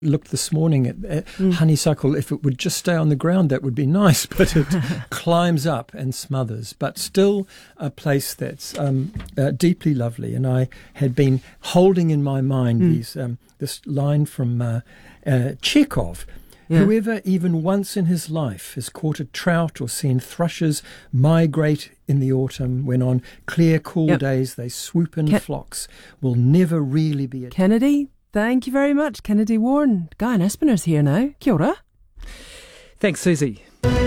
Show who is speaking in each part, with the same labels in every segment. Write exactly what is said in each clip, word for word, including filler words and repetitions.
Speaker 1: looked this morning at, at
Speaker 2: Mm.
Speaker 1: honeysuckle. If it would just stay on the ground, that would be nice, but it climbs up and smothers. But still a place that's um, uh, deeply lovely. And I had been holding in my mind
Speaker 2: Mm.
Speaker 1: these um, this line from uh, uh, Chekhov.
Speaker 2: Yeah.
Speaker 1: Whoever even once in his life has caught a trout or seen thrushes migrate in the autumn when on clear, cool
Speaker 2: Yep.
Speaker 1: days they swoop in
Speaker 2: Ke-
Speaker 1: flocks will never really be a...
Speaker 2: Kennedy, thank you very much. Kennedy Warren. Guy and Espiners here now. Kia ora.
Speaker 3: Thanks, Susie.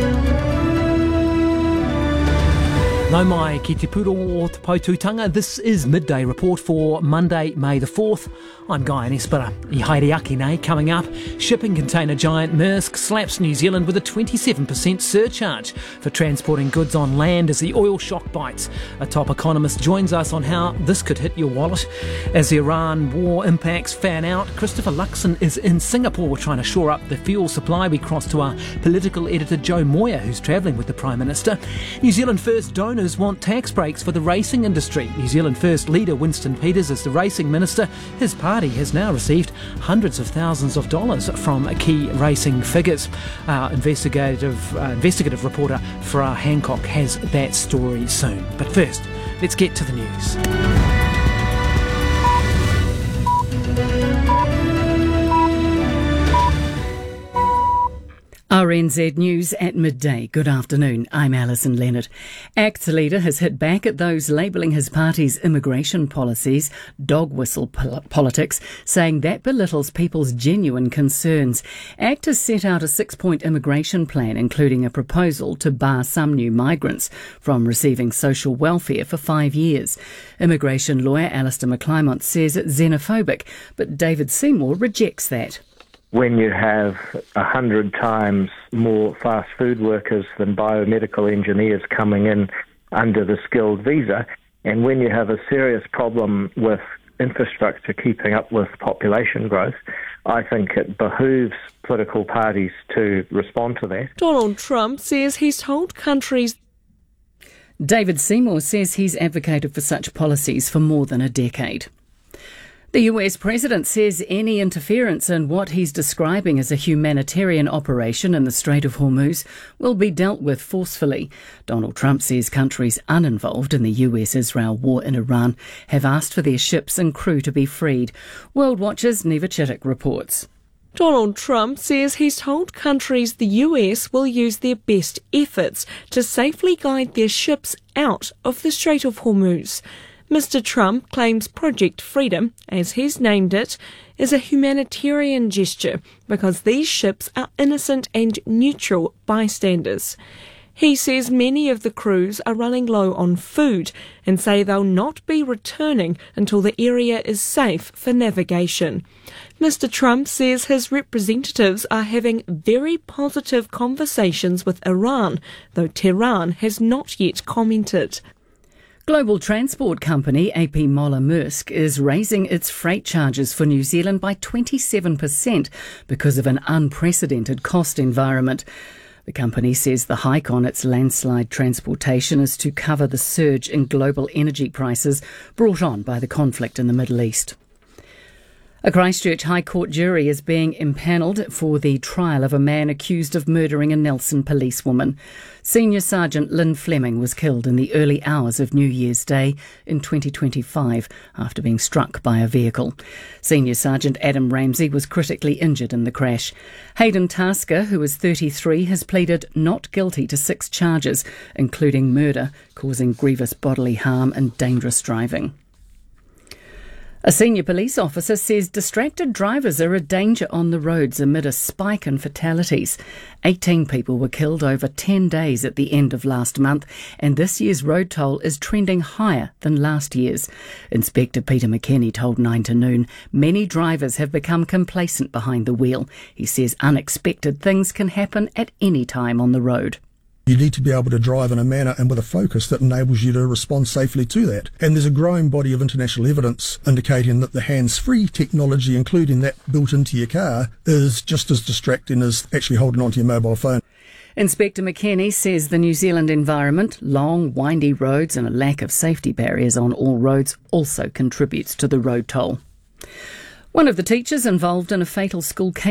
Speaker 3: Nau mai ki te puro o te Pautūtanga. This is Midday Report for Monday, May the fourth. I'm Guy Espera. I haere aki nei. Coming up, shipping container giant Maersk slaps New Zealand with a twenty-seven percent surcharge for transporting goods on land as the oil shock bites. A top economist joins us on how this could hit your wallet. As the Iran war impacts fan out, Christopher Luxon is in Singapore trying to shore up the fuel supply. We cross to our political editor Joe Moyer, who's travelling with the Prime Minister. New Zealand First donors want tax breaks for the racing industry. New Zealand First leader Winston Peters is the racing minister. His party has now received hundreds of thousands of dollars from key racing figures. Our investigative uh, investigative reporter Farah Hancock has that story soon. But first, let's get to the news.
Speaker 4: R N Z News at midday. Good afternoon. I'm Alison Leonard. ACT's leader has hit back at those labelling his party's immigration policies dog whistle pol- politics, saying that belittles people's genuine concerns. ACT has set out a six-point immigration plan, including a proposal to bar some new migrants from receiving social welfare for five years. Immigration lawyer Alistair McClymont says it's xenophobic, but David Seymour rejects that.
Speaker 5: When you have a hundred times more fast food workers than biomedical engineers coming in under the skilled visa, and when you have a serious problem with infrastructure keeping up with population growth, I think it behooves political parties to respond to that.
Speaker 6: Donald Trump says he's told countries...
Speaker 4: David Seymour says he's advocated for such policies for more than a decade. The U S president says any interference in what he's describing as a humanitarian operation in the Strait of Hormuz will be dealt with forcefully. Donald Trump says countries uninvolved in the U S-Israel war in Iran have asked for their ships and crew to be freed. World Watch's Neva Chittick reports.
Speaker 6: Donald Trump says he's told countries the U S will use their best efforts to safely guide their ships out of the Strait of Hormuz. Mister Trump claims Project Freedom, as he's named it, is a humanitarian gesture because these ships are innocent and neutral bystanders. He says many of the crews are running low on food and say they'll not be returning until the area is safe for navigation. Mister Trump says his representatives are having very positive conversations with Iran, though Tehran has not yet commented.
Speaker 4: Global transport company A P Moller Maersk is raising its freight charges for New Zealand by twenty-seven percent because of an unprecedented cost environment. The company says the hike on its landslide transportation is to cover the surge in global energy prices brought on by the conflict in the Middle East. A Christchurch High Court jury is being impanelled for the trial of a man accused of murdering a Nelson policewoman. Senior Sergeant Lynn Fleming was killed in the early hours of New Year's Day in twenty twenty-five after being struck by a vehicle. Senior Sergeant Adam Ramsey was critically injured in the crash. Hayden Tasker, who is thirty-three, has pleaded not guilty to six charges, including murder, causing grievous bodily harm and dangerous driving. A senior police officer says distracted drivers are a danger on the roads amid a spike in fatalities. eighteen people were killed over ten days at the end of last month, and this year's road toll is trending higher than last year's. Inspector Peter McKenny told nine to noon many drivers have become complacent behind the wheel. He says unexpected things can happen at any time on the road.
Speaker 7: You need to be able to drive in a manner and with a focus that enables you to respond safely to that. And there's a growing body of international evidence indicating that the hands-free technology, including that built into your car, is just as distracting as actually holding onto your mobile phone.
Speaker 4: Inspector McKenny says the New Zealand environment, long, windy roads and a lack of safety barriers on all roads also contributes to the road toll. One of the teachers involved in a fatal school case